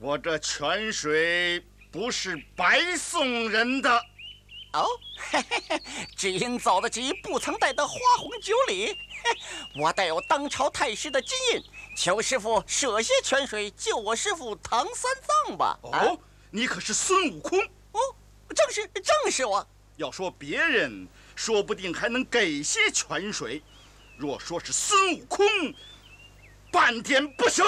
我这泉水不是白送人的。 哦，只因走得急，不曾带得花红酒礼。我带有当朝太师的金印，求师傅舍些泉水救我师傅唐三藏吧。 哦，你可是孙悟空？ 哦，正是我。 要说别人，说不定还能给些泉水；若说是孙悟空，半点不舍。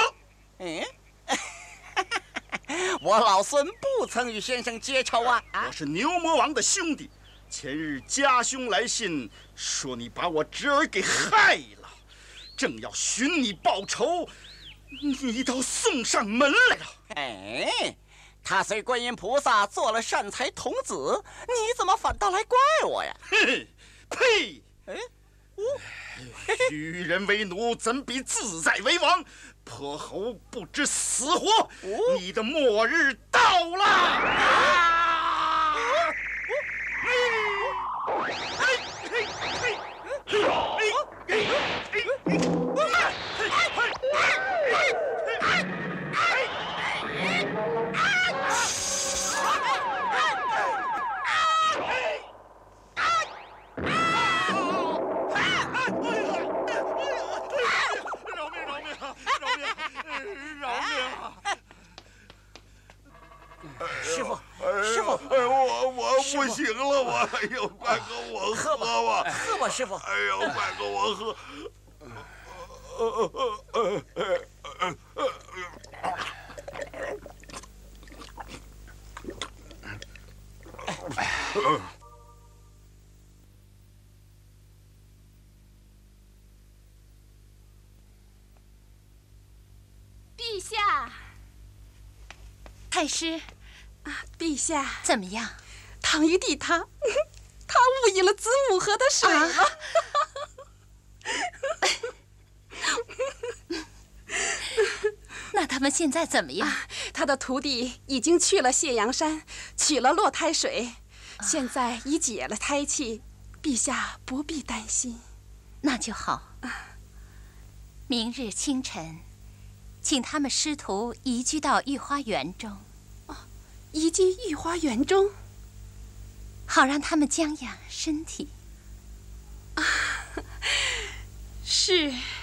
我老孙不曾与先生结仇啊！ 我是牛魔王的兄弟，前日家兄来信说你把我侄儿给害了，正要寻你报仇，你倒送上门来了。 他随观音菩萨做了善财童子，你怎么反倒来怪我呀？ 呸！与人为奴，怎比自在为王？泼猴不知死活，你的末日到了！ 师傅， 我不行了，快给我喝吧， 喝吧，师傅。 哎呦，快给我喝。 陛下， 太师， 陛下怎么样？ 唐玉帝他误饮了子午河的水了。 那他们现在怎么样？ 他的徒弟已经去了谢阳山，取了落胎水，现在已解了胎气，陛下不必担心。 那就好。明日清晨，请他们师徒移居到御花园中。 移居御花园中， 好让他们将养身体。 是。